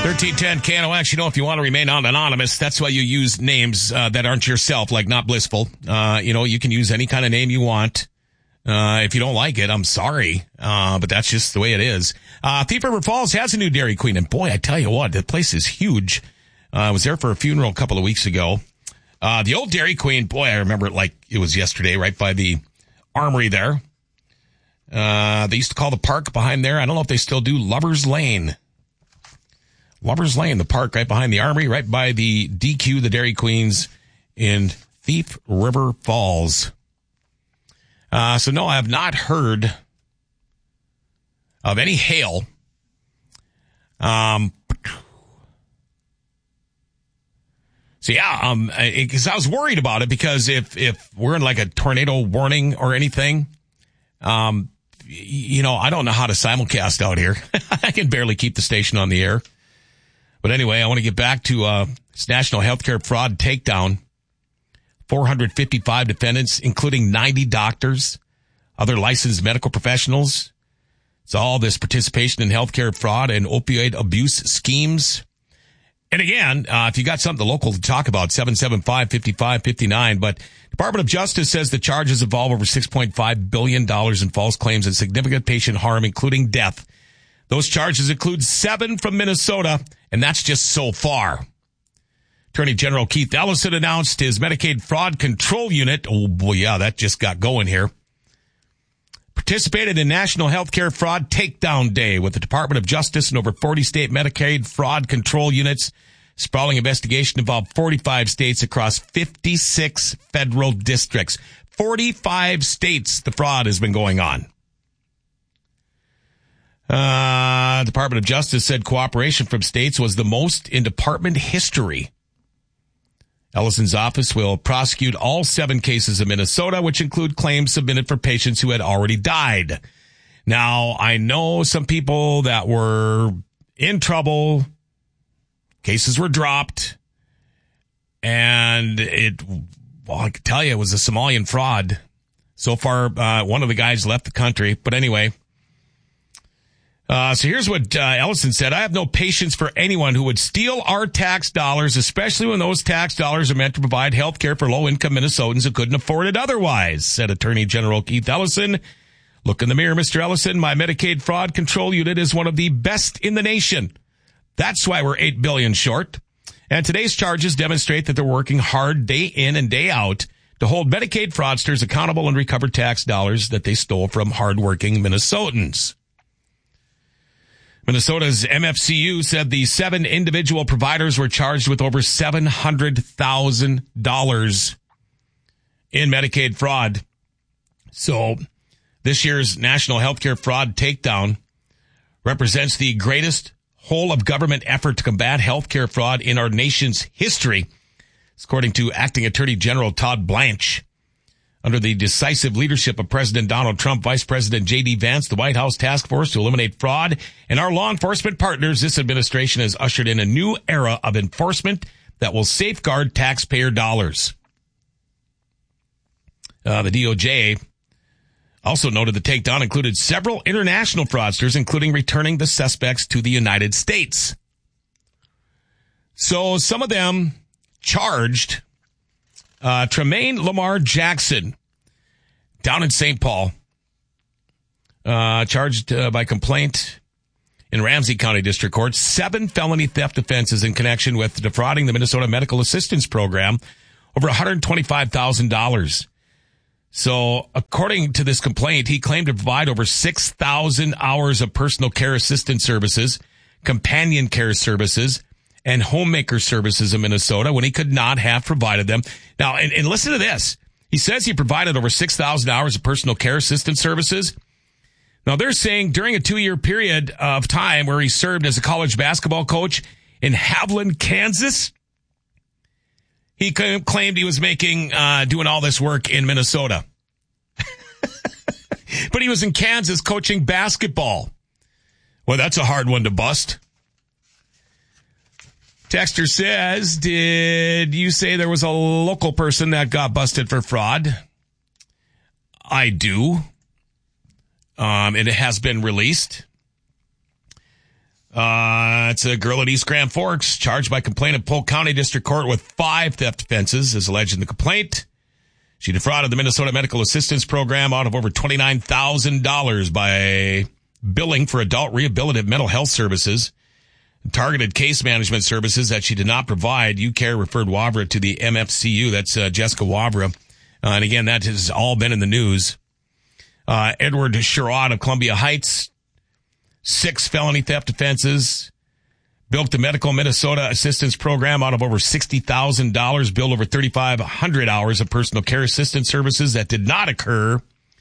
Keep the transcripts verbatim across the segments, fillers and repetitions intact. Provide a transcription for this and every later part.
thirteen ten K N O X, you know, if you want to remain anonymous, that's why you use names uh, that aren't yourself, like Not Blissful. Uh, you know, you can use any kind of name you want. Uh, if you don't like it, I'm sorry. Uh, but that's just the way it is. Uh, Thief River Falls has a new Dairy Queen. And boy, I tell you what, the place is huge. Uh, I was there for a funeral a couple of weeks ago. Uh, the old Dairy Queen, boy, I remember it like it was yesterday, right by the Armory there. Uh, they used to call the park behind there, I don't know if they still do, Lover's Lane. Lover's Lane, the park right behind the Armory, right by the D Q, the Dairy Queens in Thief River Falls. Uh, so no, I have not heard of any hail. Um, so yeah, um, because I was worried about it because if, if we're in like a tornado warning or anything, um, you know, I don't know how to simulcast out here. I can barely keep the station on the air. But anyway, I want to get back to uh this National Healthcare Fraud Takedown. four hundred fifty-five defendants, including ninety doctors, other licensed medical professionals. It's all this participation in healthcare fraud and opioid abuse schemes. And again, uh, if you got something local to talk about, seven seven five, five five five nine. But Department of Justice says the charges involve over six point five billion dollars in false claims and significant patient harm, including death. Those charges include seven from Minnesota, and that's just so far. Attorney General Keith Ellison announced his Medicaid Fraud Control Unit. Oh, boy, yeah, that just got going here. Participated in National Healthcare Fraud Takedown Day with the Department of Justice and over forty state Medicaid fraud control units. Sprawling investigation involved forty-five states across fifty-six federal districts. forty-five states the fraud has been going on. Uh, Department of Justice said cooperation from states was the most in department history. Ellison's office will prosecute all seven cases in Minnesota, which include claims submitted for patients who had already died. Now, I know some people that were in trouble, cases were dropped, and it, well, I can tell you, it was a Somalian fraud. So far, uh, one of the guys left the country, but anyway. Uh, so here's what uh, Ellison said. I have no patience for anyone who would steal our tax dollars, especially when those tax dollars are meant to provide health care for low-income Minnesotans who couldn't afford it otherwise, said Attorney General Keith Ellison. Look in the mirror, Mister Ellison. My Medicaid Fraud Control Unit is one of the best in the nation. That's why we're eight billion dollars short. And today's charges demonstrate that they're working hard day in and day out to hold Medicaid fraudsters accountable and recover tax dollars that they stole from hardworking Minnesotans. Minnesota's M F C U said the seven individual providers were charged with over seven hundred thousand dollars in Medicaid fraud. So this year's National Healthcare Fraud Takedown represents the greatest whole-of-government effort to combat healthcare fraud in our nation's history, according to Acting Attorney General Todd Blanche. Under the decisive leadership of President Donald Trump, Vice President J D Vance, the White House task force to eliminate fraud, and our law enforcement partners, this administration has ushered in a new era of enforcement that will safeguard taxpayer dollars. Uh, the D O J also noted the takedown included several international fraudsters, including returning the suspects to the United States. So some of them charged Uh, Tremaine Lamar Jackson, down in Saint Paul, uh, charged uh, by complaint in Ramsey County District Court, seven felony theft offenses in connection with defrauding the Minnesota Medical Assistance Program over one hundred twenty-five thousand dollars. So according to this complaint, he claimed to provide over six thousand hours of personal care assistance services, companion care services, and homemaker services in Minnesota when he could not have provided them. Now, and, and listen to this. He says he provided over six thousand hours of personal care assistance services. Now, they're saying during a two-year period of time where he served as a college basketball coach in Haviland, Kansas, he claimed he was making, uh, doing all this work in Minnesota. But he was in Kansas coaching basketball. Well, that's a hard one to bust. Texter says, did you say there was a local person that got busted for fraud? I do. Um, and it has been released. Uh, it's a girl at East Grand Forks charged by complaint in Polk County District Court with five theft offenses, as alleged in the complaint. She defrauded the Minnesota Medical Assistance Program out of over twenty-nine thousand dollars by billing for adult rehabilitative mental health services, targeted case management services that she did not provide. UCare referred Wavra to the M F C U. That's uh, Jessica Wavra. Uh, and again, that has all been in the news. Uh, Edward Sherrod of Columbia Heights, six felony theft offenses. Built the Medical Minnesota Assistance Program out of over sixty thousand dollars, billed over thirty-five hundred hours of personal care assistance services that did not occur.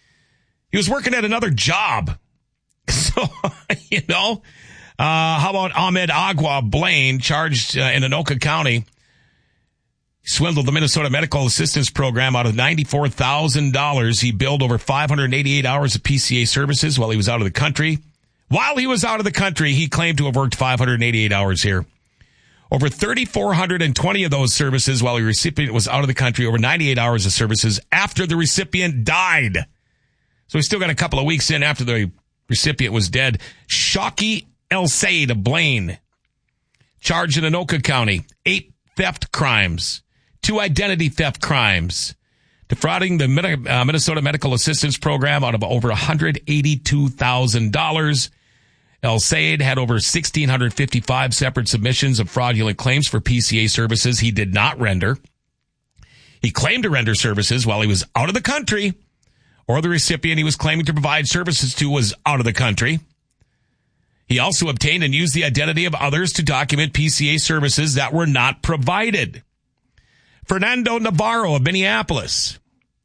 He was working at another job. So, you know, uh, how about Ahmed Agua Blaine, charged uh, in Anoka County? Swindled the Minnesota Medical Assistance Program out of ninety-four thousand dollars. He billed over five hundred eighty-eight hours of P C A services while he was out of the country. While he was out of the country, he claimed to have worked five hundred eighty-eight hours here. Over three thousand four hundred twenty of those services while the recipient was out of the country, over ninety-eight hours of services after the recipient died. So we still got a couple of weeks in after the recipient was dead. Shockey El Said of Blaine, charged in Anoka County, eight theft crimes, two identity theft crimes, defrauding the Minnesota Medical Assistance Program out of over one hundred eighty-two thousand dollars. El Said had over one thousand six hundred fifty-five separate submissions of fraudulent claims for P C A services he did not render. He claimed to render services while he was out of the country, or the recipient he was claiming to provide services to was out of the country. He also obtained and used the identity of others to document P C A services that were not provided. Fernando Navarro of Minneapolis,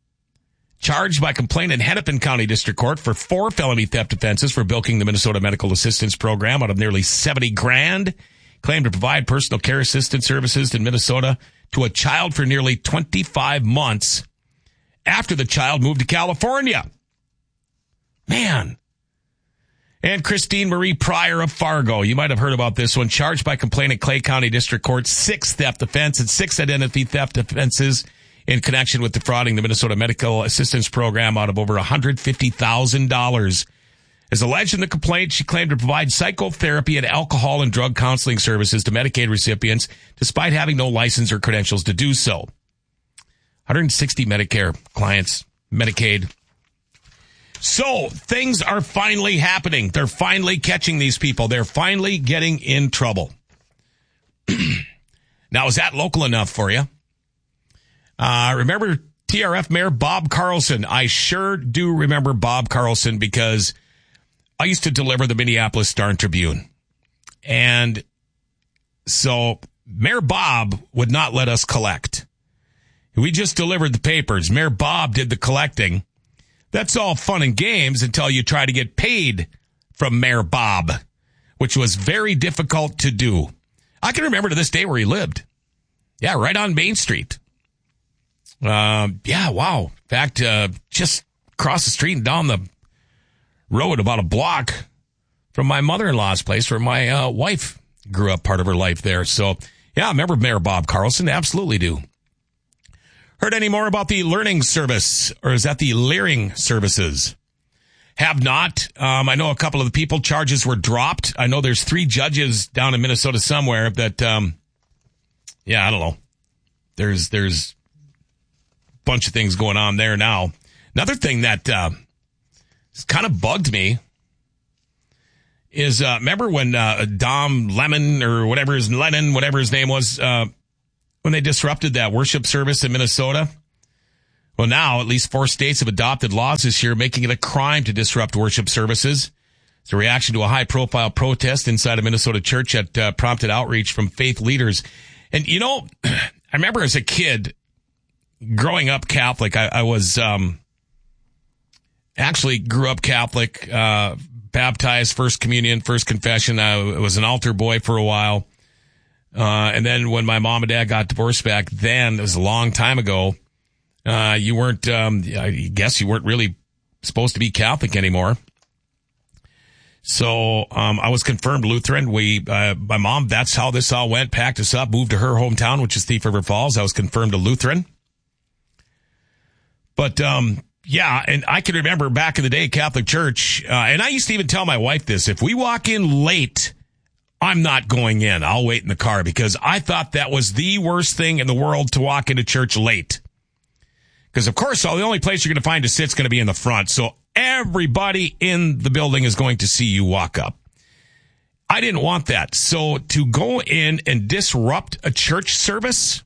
charged by complaint in Hennepin County District Court for four felony theft offenses for bilking the Minnesota Medical Assistance Program out of nearly seventy grand. Claimed to provide personal care assistance services in Minnesota to a child for nearly twenty-five months after the child moved to California. Man. And Christine Marie Pryor of Fargo. You might have heard about this one. Charged by complaint in Clay County District Court, six theft offense and six identity theft offenses in connection with defrauding the Minnesota Medical Assistance Program out of over one hundred fifty thousand dollars. As alleged in the complaint, she claimed to provide psychotherapy and alcohol and drug counseling services to Medicaid recipients, despite having no license or credentials to do so. one hundred sixty Medicare clients, Medicaid. So things are finally happening. They're finally catching these people. They're finally getting in trouble. Now, is that local enough for you? Uh, remember T R F Mayor Bob Carlson? I sure do remember Bob Carlson because I used to deliver the Minneapolis Star-Tribune. And so Mayor Bob would not let us collect. We just delivered the papers. Mayor Bob did the collecting. That's all fun and games until you try to get paid from Mayor Bob, which was very difficult to do. I can remember to this day where he lived. Yeah, right on Main Street. Uh, yeah, wow. In fact, uh, just across the street and down the road about a block from my mother-in-law's place where my uh, wife grew up part of her life there. So, yeah, I remember Mayor Bob Carlson. Absolutely do. Heard any more about the learning service, or is that the Leering services? Have not. Um, I know a couple of the people, charges were dropped. I know there's three judges down in Minnesota somewhere that, um, yeah, I don't know. There's, there's a bunch of things going on there now. Another thing that, uh, kind of bugged me is, uh, remember when, uh, Dom Lemon or whatever his, Lennon, whatever his name was, uh, when they disrupted that worship service in Minnesota? Well, now at least four states have adopted laws this year making it a crime to disrupt worship services. It's a reaction to a high-profile protest inside a Minnesota church that uh, prompted outreach from faith leaders. And, you know, I remember as a kid growing up Catholic, I, I was um, actually grew up Catholic, uh, baptized, first communion, first confession. I was an altar boy for a while. Uh, and then when my mom and dad got divorced back then, it was a long time ago, uh, you weren't, um, I guess you weren't really supposed to be Catholic anymore. So, um, I was confirmed Lutheran. We, uh, my mom, that's how this all went, packed us up, moved to her hometown, which is Thief River Falls. I was confirmed a Lutheran. But, um, yeah, and I can remember back in the day, Catholic Church, uh, and I used to even tell my wife this, if we walk in late I'm not going in. I'll wait in the car because I thought that was the worst thing in the world to walk into church late. Because, of course, all the only place you're going to find to sit is going to be in the front. So everybody in the building is going to see you walk up. I didn't want that. So to go in and disrupt a church service?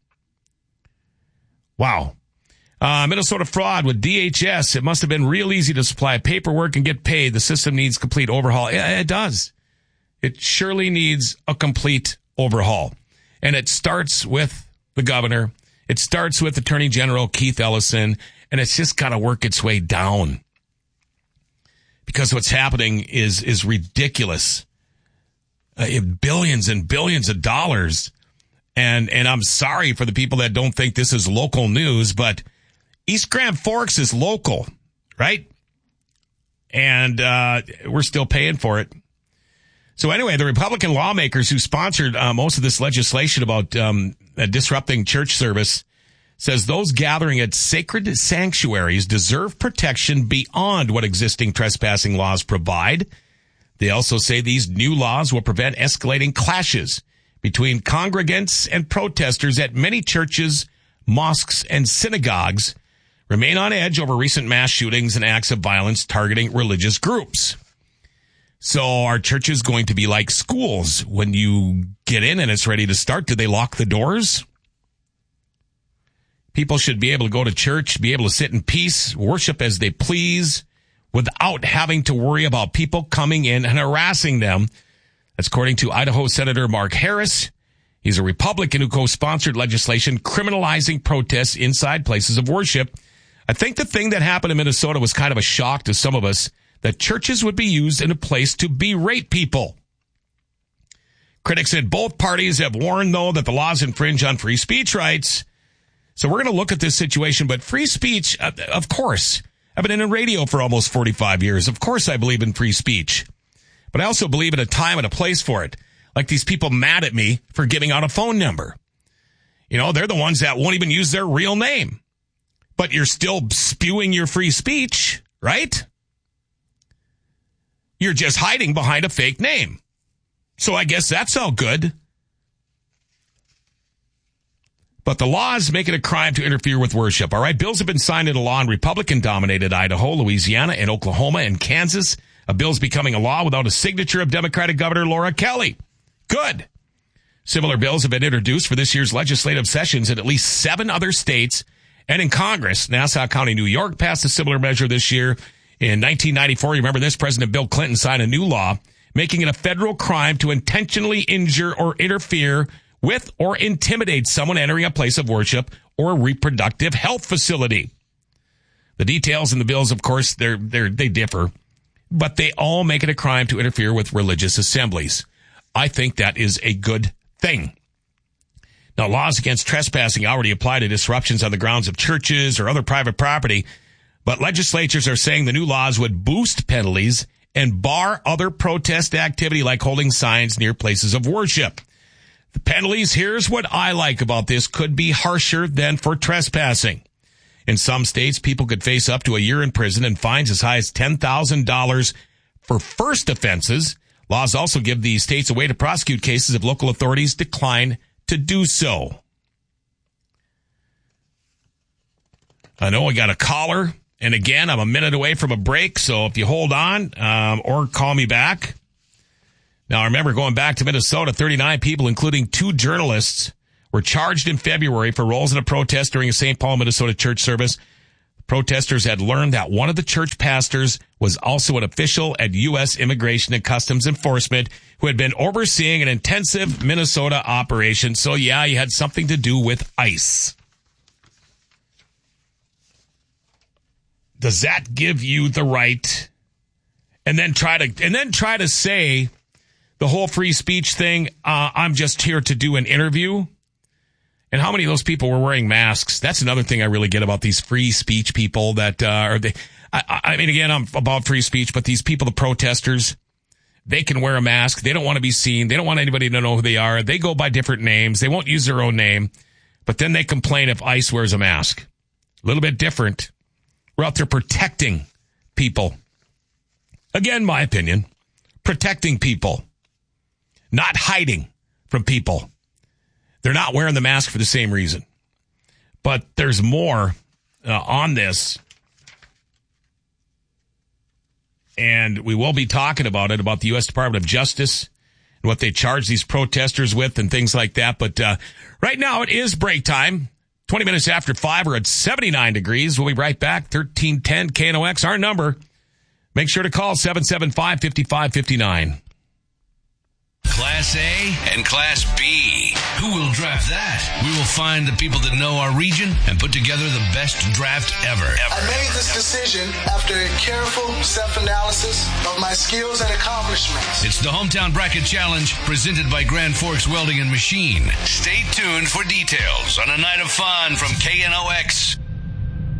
Wow. Uh, Minnesota fraud with D H S. It must have been real easy to supply paperwork and get paid. The system needs complete overhaul. Yeah, it does. It surely needs a complete overhaul. And it starts with the governor. It starts with Attorney General Keith Ellison. And it's just got to work its way down. Because what's happening is, is ridiculous. Uh, billions and billions of dollars. And, and I'm sorry for the people that don't think this is local news, but East Grand Forks is local, right? And, uh, we're still paying for it. So anyway, the Republican lawmakers who sponsored uh, most of this legislation about um, uh, disrupting church service says those gathering at sacred sanctuaries deserve protection beyond what existing trespassing laws provide. They also say these new laws will prevent escalating clashes between congregants and protesters at many churches, mosques, and synagogues remain on edge over recent mass shootings and acts of violence targeting religious groups. So are churches going to be like schools? When you get in and it's ready to start, do they lock the doors? People should be able to go to church, be able to sit in peace, worship as they please, without having to worry about people coming in and harassing them. That's according to Idaho Senator Mark Harris. He's a Republican who co-sponsored legislation criminalizing protests inside places of worship. I think the thing that happened in Minnesota was kind of a shock to some of us, that churches would be used in a place to berate people. Critics in both parties have warned, though, that the laws infringe on free speech rights. So we're going to look at this situation, but free speech, uh, of course. I've been in radio for almost forty-five years. Of course I believe in free speech. But I also believe in a time and a place for it. Like these people mad at me for giving out a phone number. You know, they're the ones that won't even use their real name. But you're still spewing your free speech, right? You're just hiding behind a fake name. So I guess that's all good. But the laws make it a crime to interfere with worship. All right, bills have been signed into law in Republican-dominated Idaho, Louisiana, and Oklahoma, and Kansas. A bill's becoming a law without a signature of Democratic Governor Laura Kelly. Good. Similar bills have been introduced for this year's legislative sessions in at least seven other states and in Congress. Nassau County, New York passed a similar measure this year. In nineteen ninety-four, you remember this, President Bill Clinton signed a new law making it a federal crime to intentionally injure or interfere with or intimidate someone entering a place of worship or a reproductive health facility. The details in the bills, of course, they're, they're, they differ, but they all make it a crime to interfere with religious assemblies. I think that is a good thing. Now, laws against trespassing already apply to disruptions on the grounds of churches or other private property, but legislatures are saying the new laws would boost penalties and bar other protest activity like holding signs near places of worship. The penalties, here's what I like about this, could be harsher than for trespassing. In some states, people could face up to a year in prison and fines as high as ten thousand dollars for first offenses. Laws also give the states a way to prosecute cases if local authorities decline to do so. I know I got a caller. And again, I'm a minute away from a break, so if you hold on um, or call me back. Now, remember, going back to Minnesota, thirty-nine people, including two journalists, were charged in February for roles in a protest during a Saint Paul, Minnesota church service. Protesters had learned that one of the church pastors was also an official at U S Immigration and Customs Enforcement who had been overseeing an intensive Minnesota operation. So, yeah, he had something to do with ICE. Does that give you the right? And then try to and then try to say the whole free speech thing, uh, I'm just here to do an interview. And how many of those people were wearing masks? That's another thing I really get about these free speech people that uh, are they. I, I mean, again, I'm about free speech, but these people, the protesters, they can wear a mask. They don't want to be seen. They don't want anybody to know who they are. They go by different names. They won't use their own name. But then they complain if ICE wears a mask. A little bit different. We're out there protecting people. Again, my opinion, protecting people. not hiding from people. They're not wearing the mask for the same reason. But there's more uh, on this. And we will be talking about it, about the U S Department of Justice and what they charge these protesters with and things like that. But uh, right now it is break time. twenty minutes after five, we're at seventy-nine degrees. We'll be right back. thirteen ten K N O X, our number. Make sure to call seven seven five, five five five nine. Class A and Class B. Who will draft that? We will find the people that know our region and put together the best draft ever. ever. I made this decision after a careful self-analysis of my skills and accomplishments. It's the Hometown Bracket Challenge presented by Grand Forks Welding and Machine. Stay tuned for details on a night of fun from K N O X.